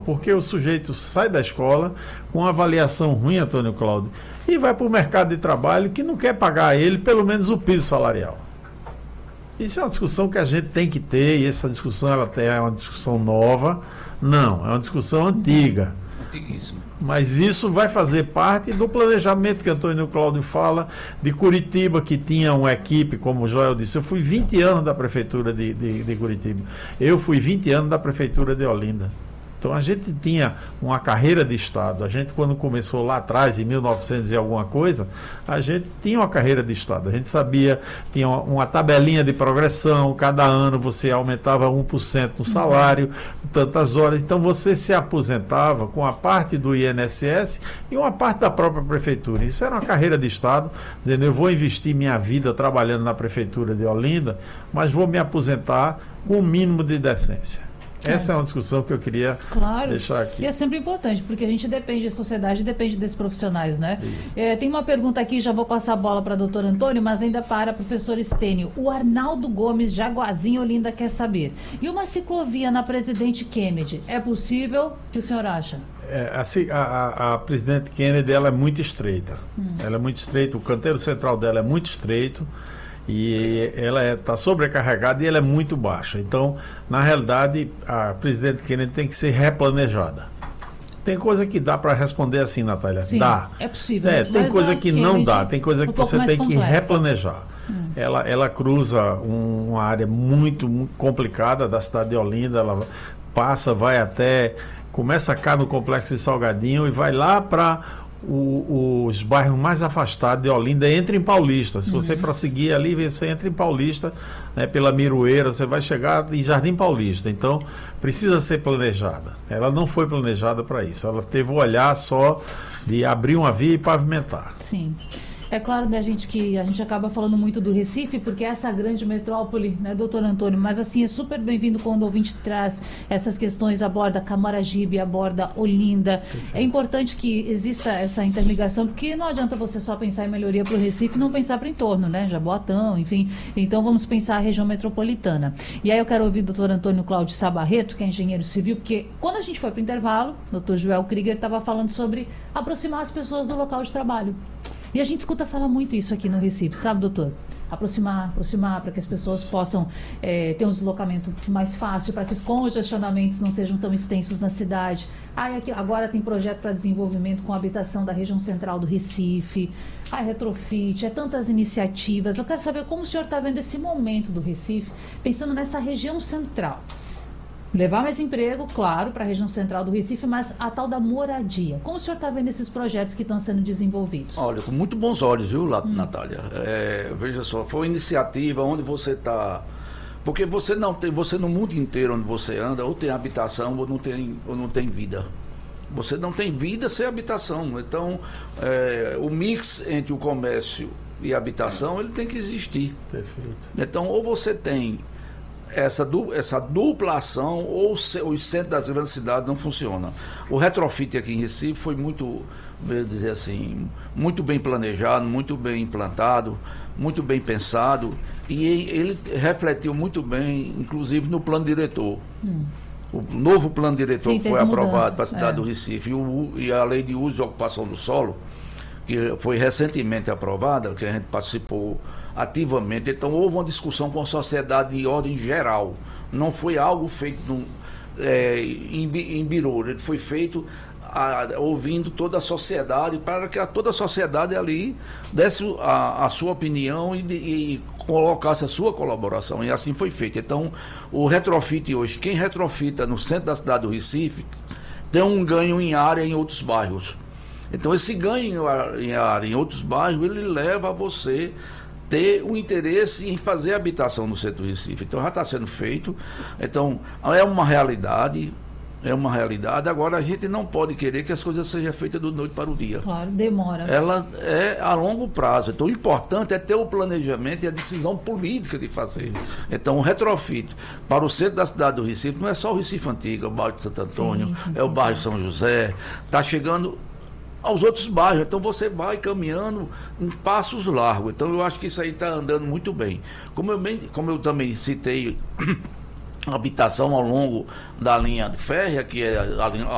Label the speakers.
Speaker 1: Porque o sujeito sai da escola com uma avaliação ruim, Antônio Cláudio, e vai para o mercado de trabalho que não quer pagar a ele pelo menos o piso salarial. Isso é uma discussão que a gente tem que ter, e essa discussão é uma discussão nova. Não, é uma discussão antiga.
Speaker 2: Antiguíssima.
Speaker 1: Mas isso vai fazer parte do planejamento que Antônio Cláudio fala, de Curitiba, que tinha uma equipe, como o Joel disse. Eu fui 20 anos da prefeitura de Curitiba. Eu fui 20 anos da prefeitura de Olinda. Então a gente tinha uma carreira de Estado. A gente, quando começou lá atrás, em 1900 e alguma coisa, a gente tinha uma carreira de Estado. A gente sabia, tinha uma tabelinha de progressão, cada ano você aumentava 1% no salário, tantas horas. Então você se aposentava com a parte do INSS e uma parte da própria prefeitura. Isso era uma carreira de Estado, dizendo, eu vou investir minha vida trabalhando na prefeitura de Olinda, mas vou me aposentar com o mínimo de decência. Essa é uma discussão que eu queria deixar aqui.
Speaker 3: E é sempre importante, porque a gente depende, a sociedade depende desses profissionais, né? Tem uma pergunta aqui, já vou passar a bola para o doutor Antônio, mas ainda para a professora Estênio. O Arnaldo Gomes, Jaguazinho, Olinda, quer saber. E uma ciclovia na Presidente Kennedy, é possível? O que o senhor acha?
Speaker 1: A Presidente Kennedy, ela é muito estreita. Ela é muito estreita, o canteiro central dela é muito estreito. E ela está sobrecarregada e ela é muito baixa. Então, na realidade, a Presidente Kennedy tem que ser replanejada. Tem coisa que dá para responder assim, Natália.
Speaker 3: Sim,
Speaker 1: dá.
Speaker 3: É possível.
Speaker 1: Tem coisa que não dá. Tem coisa que você tem que replanejar. Ela cruza uma área muito, muito complicada da cidade de Olinda. Ela passa, vai até... Começa cá no Complexo de Salgadinho e vai lá para... os bairros mais afastados de Olinda, entra em Paulista. Se você prosseguir ali, você entra em Paulista, né, pela Miroeira, você vai chegar em Jardim Paulista. Então, precisa ser planejada. Ela não foi planejada para isso. Ela teve o olhar só de abrir uma via e pavimentar.
Speaker 3: Sim. É claro, né, que a gente acaba falando muito do Recife, porque é essa grande metrópole, né, doutor Antônio? Mas, assim, é super bem-vindo quando o ouvinte traz essas questões, aborda Camaragibe, aborda Olinda. Perfeito. É importante que exista essa interligação, porque não adianta você só pensar em melhoria para o Recife e não pensar para o entorno, né? Jaboatão, enfim. Então, vamos pensar a região metropolitana. E aí eu quero ouvir o doutor Antônio Cláudio Sabarreto, que é engenheiro civil, porque quando a gente foi para o intervalo, o doutor Joel Krieger estava falando sobre aproximar as pessoas do local de trabalho. E a gente escuta falar muito isso aqui no Recife, sabe, doutor? Aproximar, para que as pessoas possam ter um deslocamento mais fácil, para que os congestionamentos não sejam tão extensos na cidade. Aqui, agora tem projeto para desenvolvimento com habitação da região central do Recife, retrofit, tantas iniciativas. Eu quero saber como o senhor está vendo esse momento do Recife, pensando nessa região central. Levar mais emprego, claro, para a região central do Recife, mas a tal da moradia. Como o senhor está vendo esses projetos que estão sendo desenvolvidos?
Speaker 2: Olha, com muito bons olhos, viu, Natália? Veja só, foi uma iniciativa onde você está... Porque você no mundo inteiro onde você anda, ou tem habitação ou não tem vida. Você não tem vida sem habitação. Então, o mix entre o comércio e a habitação, ele tem que existir.
Speaker 1: Perfeito.
Speaker 2: Então, ou você tem... Essa dupla ação, ou os centros das grandes cidades não funcionam. O retrofit aqui em Recife foi muito, vou dizer assim, muito bem planejado, muito bem implantado, muito bem pensado, e ele refletiu muito bem, inclusive no plano diretor. O novo plano diretor que foi aprovado para a cidade do Recife e a lei de uso e ocupação do solo, que foi recentemente aprovada, que a gente participou ativamente. Então houve uma discussão com a sociedade de ordem geral, não foi algo feito em birô, ele foi feito ouvindo toda a sociedade, para que toda a sociedade ali desse a sua opinião e colocasse a sua colaboração, e assim foi feito. Então o retrofit hoje, quem retrofita no centro da cidade do Recife tem um ganho em área em outros bairros. Então esse ganho em área em outros bairros, ele leva a você ter um interesse em fazer habitação no centro do Recife. Então já está sendo feito. Então é uma realidade. Agora a gente não pode querer que as coisas sejam feitas do noite para o dia.
Speaker 3: Claro, demora.
Speaker 2: Ela é a longo prazo. Então o importante é ter o planejamento e a decisão política de fazer. Então o retrofit para o centro da cidade do Recife não é só o Recife Antigo, é o bairro de Santo Antônio, é o bairro São José, está chegando aos outros bairros. Então você vai caminhando em passos largos. Então eu acho que isso aí está andando muito bem. Como eu também citei habitação ao longo da linha férrea, que é a